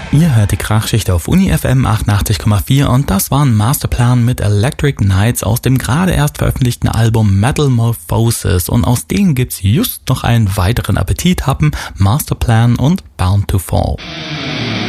Ihr hört die Krachschicht auf Uni FM 88,4 und das waren Masterplan mit Electric Nights aus dem gerade erst veröffentlichten Album Metamorphosis, und aus denen gibt's just noch einen weiteren Appetithappen, Masterplan und Bound to Fall.